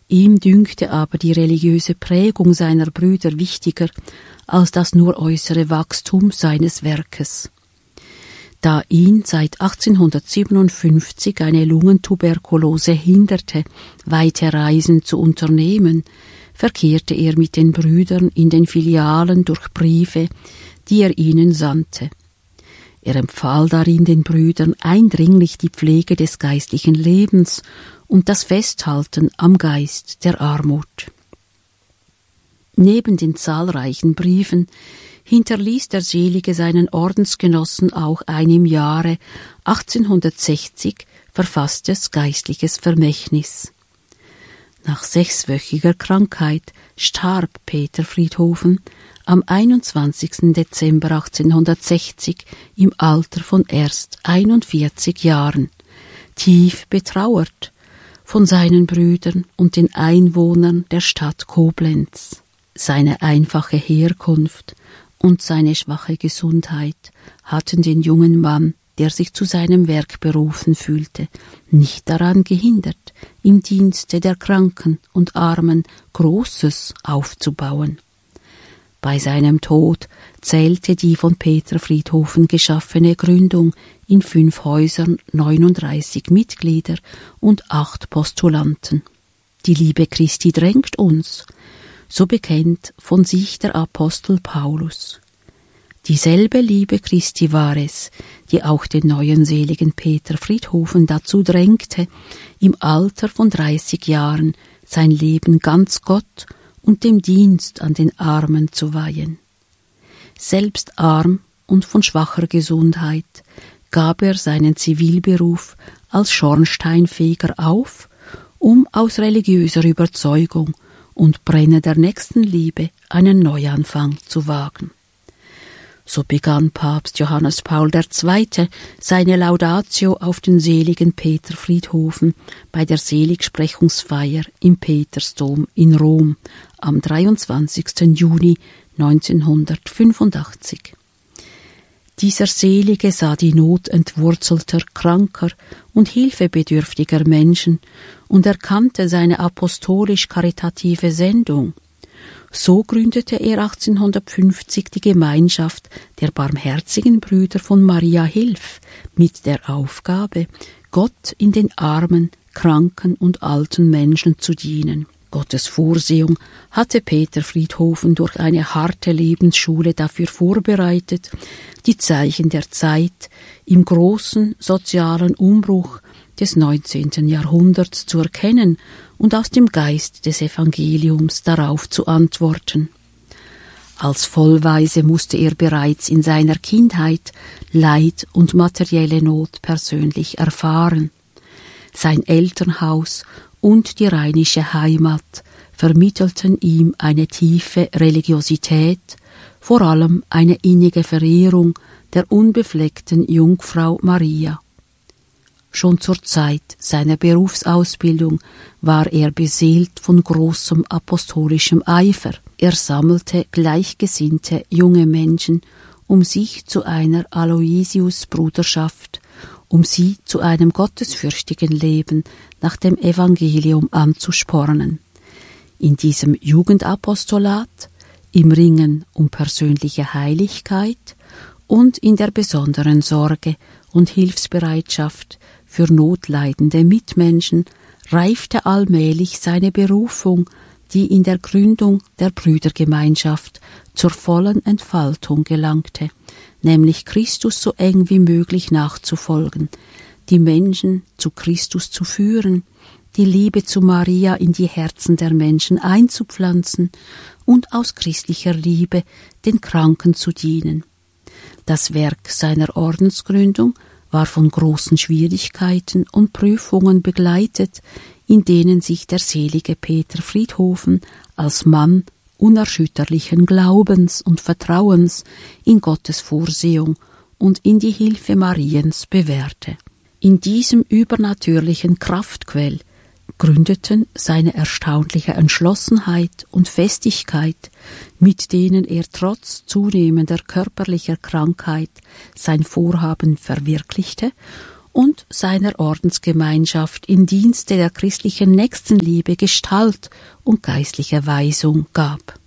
Ihm dünkte aber die religiöse Prägung seiner Brüder wichtiger als das nur äußere Wachstum seines Werkes. Da ihn seit 1857 eine Lungentuberkulose hinderte, weite Reisen zu unternehmen, verkehrte er mit den Brüdern in den Filialen durch Briefe, die er ihnen sandte. Er empfahl darin den Brüdern eindringlich die Pflege des geistlichen Lebens und das Festhalten am Geist der Armut. Neben den zahlreichen Briefen hinterließ der Selige seinen Ordensgenossen auch ein im Jahre 1860 verfasstes geistliches Vermächtnis. Nach 6-wöchiger Krankheit starb Peter Friedhofen am 21. Dezember 1860 im Alter von erst 41 Jahren, tief betrauert von seinen Brüdern und den Einwohnern der Stadt Koblenz. Seine einfache Herkunft und seine schwache Gesundheit hatten den jungen Mann, der sich zu seinem Werk berufen fühlte, nicht daran gehindert, im Dienste der Kranken und Armen Großes aufzubauen. Bei seinem Tod zählte die von Peter Friedhofen geschaffene Gründung in 5 Häusern 39 Mitglieder und 8 Postulanten. Die Liebe Christi drängt uns, so bekennt von sich der Apostel Paulus. Dieselbe Liebe Christi war es, die auch den neuen seligen Peter Friedhofen dazu drängte, im Alter von 30 Jahren sein Leben ganz Gott und dem Dienst an den Armen zu weihen. Selbst arm und von schwacher Gesundheit gab er seinen Zivilberuf als Schornsteinfeger auf, um aus religiöser Überzeugung und brennender Nächstenliebe einen Neuanfang zu wagen. So begann Papst Johannes Paul II. Seine Laudatio auf den seligen Peter Friedhofen bei der Seligsprechungsfeier im Petersdom in Rom am 23. Juni 1985. Dieser Selige sah die Not entwurzelter, kranker und hilfebedürftiger Menschen und erkannte seine apostolisch-karitative Sendung. So gründete er 1850 die Gemeinschaft der Barmherzigen Brüder von Maria Hilf mit der Aufgabe, Gott in den armen, kranken und alten Menschen zu dienen. Gottes Vorsehung hatte Peter Friedhofen durch eine harte Lebensschule dafür vorbereitet, die Zeichen der Zeit im großen sozialen Umbruch des 19. Jahrhunderts zu erkennen und aus dem Geist des Evangeliums darauf zu antworten. Als Vollweise musste er bereits in seiner Kindheit Leid und materielle Not persönlich erfahren. Sein Elternhaus und die rheinische Heimat vermittelten ihm eine tiefe Religiosität, vor allem eine innige Verehrung der unbefleckten Jungfrau Maria. Schon zur Zeit seiner Berufsausbildung war er beseelt von großem apostolischem Eifer. Er sammelte gleichgesinnte junge Menschen, um sich zu einer Aloysius-Bruderschaft, um sie zu einem gottesfürchtigen Leben nach dem Evangelium anzuspornen. In diesem Jugendapostolat, im Ringen um persönliche Heiligkeit und in der besonderen Sorge und Hilfsbereitschaft für notleidende Mitmenschen reifte allmählich seine Berufung, die in der Gründung der Brüdergemeinschaft zur vollen Entfaltung gelangte, nämlich Christus so eng wie möglich nachzufolgen, die Menschen zu Christus zu führen, die Liebe zu Maria in die Herzen der Menschen einzupflanzen und aus christlicher Liebe den Kranken zu dienen. Das Werk seiner Ordensgründung war von großen Schwierigkeiten und Prüfungen begleitet, in denen sich der selige Peter Friedhofen als Mann unerschütterlichen Glaubens und Vertrauens in Gottes Vorsehung und in die Hilfe Mariens bewährte. In diesem übernatürlichen Kraftquell gründeten seine erstaunliche Entschlossenheit und Festigkeit, mit denen er trotz zunehmender körperlicher Krankheit sein Vorhaben verwirklichte, und seiner Ordensgemeinschaft im Dienste der christlichen Nächstenliebe Gestalt und geistliche Weisung gab.